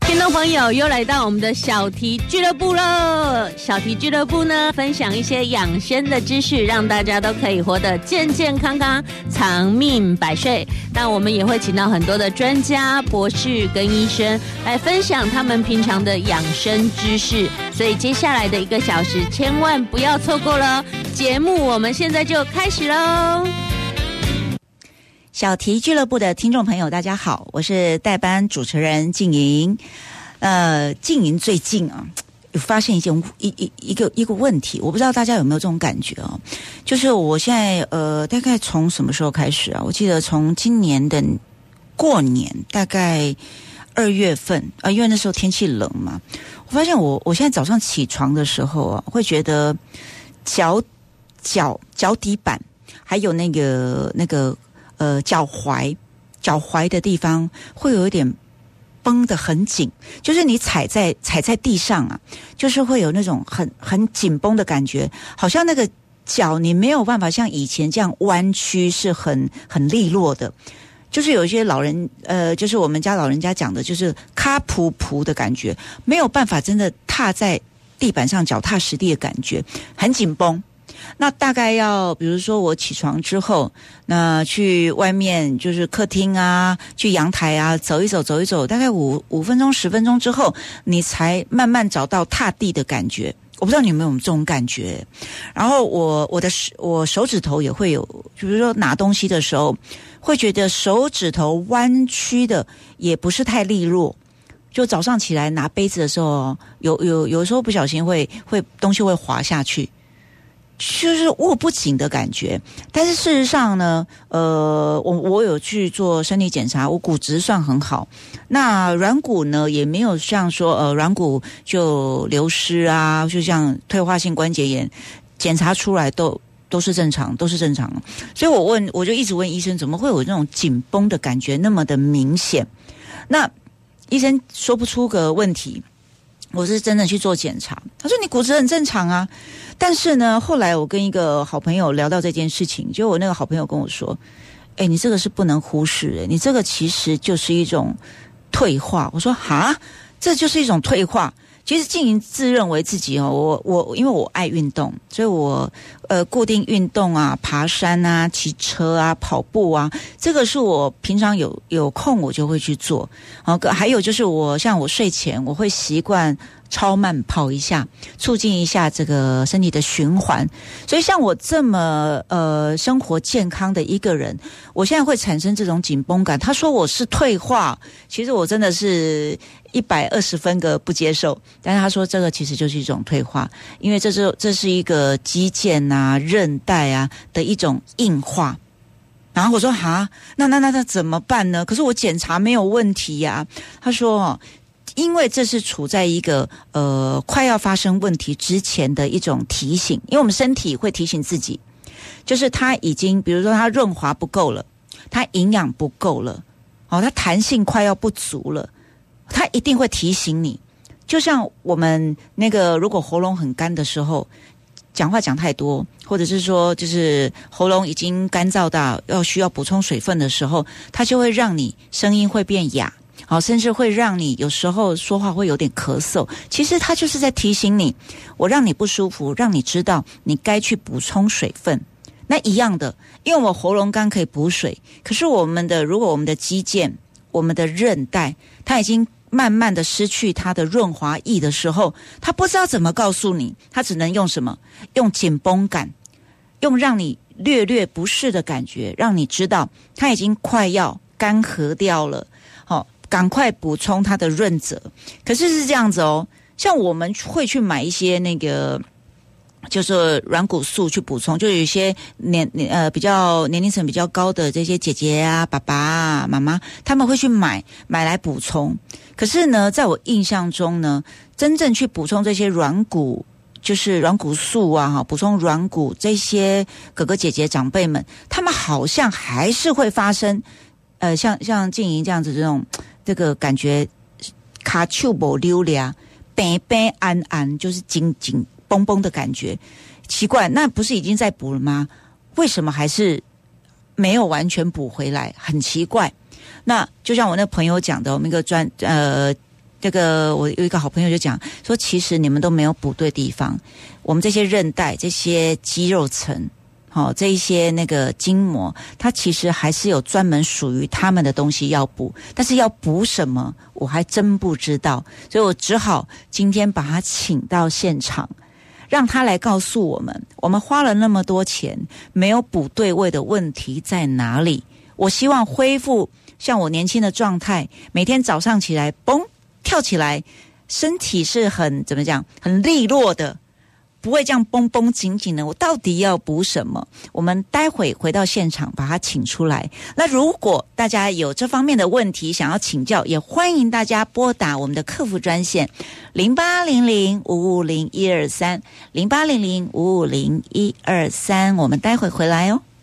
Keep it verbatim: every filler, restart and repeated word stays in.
听众朋友又来到我们的小题俱乐部了。小题俱乐部呢，分享一些养生的知识，让大家都可以活得健健康康，长命百岁。那我们也会请到很多的专家、博士跟医生来分享他们平常的养生知识，所以接下来的一个小时千万不要错过了。节目我们现在就开始喽。 小题俱乐部的听众朋友大家好，我是代班主持人静莹。呃，静莹最近啊有发现一件一一一个一个问题，我不知道大家有没有这种感觉哦，就是我现在呃大概从什么时候开始啊，我记得从今年的过年大概二月份啊、呃，因为那时候天气冷嘛，我发现我我现在早上起床的时候啊，会觉得脚脚脚底板还有那个那个呃，脚踝，脚踝的地方会有一点绷得很紧，就是你踩在踩在地上啊，就是会有那种很很紧绷的感觉，好像那个脚你没有办法像以前这样弯曲，是很很利落的。就是有一些老人，呃，就是我们家老人家讲的，就是卡噗噗的感觉，没有办法真的踏在地板上脚踏实地的感觉，很紧绷。那大概要比如说我起床之后，那去外面就是客厅啊，去阳台啊走一走走一走，大概五五分钟十分钟之后，你才慢慢找到踏地的感觉。我不知道你有没有这种感觉。然后我我的我手指头也会有，比如说拿东西的时候会觉得手指头弯曲的也不是太利落，就早上起来拿杯子的时候，有有有时候不小心会会东西会滑下去，就是握不紧的感觉。但是事实上呢，呃，我我有去做身体检查，我骨质算很好。那软骨呢，也没有像说呃软骨就流失啊，就像退化性关节炎，检查出来都都是正常，都是正常。所以我问，我就一直问医生，怎么会有那种紧绷的感觉那么的明显？那医生说不出个问题。我是真的去做检查，他说你骨质很正常啊。但是呢，后来我跟一个好朋友聊到这件事情，就我那个好朋友跟我说，哎，你这个是不能忽视的，你这个其实就是一种退化。我说哈，这就是一种退化。其实静莹自认为自己哦，我我因为我爱运动，所以我呃固定运动啊，爬山啊，骑车啊，跑步啊，这个是我平常有有空我就会去做。好，还有就是我像我睡前我会习惯超慢跑一下，促进一下这个身体的循环。所以像我这么呃生活健康的一个人，我现在会产生这种紧绷感。他说我是退化，其实我真的是一百二十分个不接受。但是他说这个其实就是一种退化，因为这是这是一个肌腱啊、韧带啊的一种硬化。然后我说哈，那那那那怎么办呢？可是我检查没有问题呀、啊。他说哦，因为这是处在一个呃快要发生问题之前的一种提醒，因为我们身体会提醒自己，就是它已经比如说它润滑不够了，它营养不够了，哦，它弹性快要不足了，它一定会提醒你。就像我们那个如果喉咙很干的时候，讲话讲太多，或者是说就是喉咙已经干燥到要需要补充水分的时候，它就会让你声音会变哑，好，甚至会让你有时候说话会有点咳嗽。其实它就是在提醒你，我让你不舒服，让你知道你该去补充水分。那一样的，因为我喉咙干可以补水，可是我们的如果我们的肌腱、我们的韧带，它已经慢慢的失去它的润滑液的时候，它不知道怎么告诉你，它只能用什么？用紧绷感，用让你略略不适的感觉，让你知道它已经快要干涸掉了。好、哦，赶快补充它的润泽。可是是这样子哦，像我们会去买一些那个就是软骨素去补充，就有一些年呃比较年龄层比较高的这些姐姐啊、爸爸啊、妈妈，他们会去买买来补充。可是呢，在我印象中呢，真正去补充这些软骨，就是软骨素啊，哈，补充软骨这些哥哥姐姐长辈们，他们好像还是会发生，呃，像像静莹这样子这种这个感觉，卡丘不溜俩，白白安安，就是紧紧绷绷的感觉。奇怪，那不是已经在补了吗？为什么还是没有完全补回来？很奇怪。那就像我那朋友讲的，我们一个专呃这个我有一个好朋友就讲说，其实你们都没有补对地方，我们这些韧带、这些肌肉层。好、哦，这一些那个筋膜，它其实还是有专门属于他们的东西要补，但是要补什么，我还真不知道，所以我只好今天把他请到现场，让他来告诉我们，我们花了那么多钱，没有补对位的问题在哪里？我希望恢复像我年轻的状态，每天早上起来，嘣，跳起来，身体是很怎么讲，很利落的。不会这样绷绷紧紧的，我到底要补什么？我们待会回到现场把它请出来。那如果大家有这方面的问题想要请教，也欢迎大家拨打我们的客服专线零八零零五五零一二三零八零零五五零一二三。我们待会回来哦。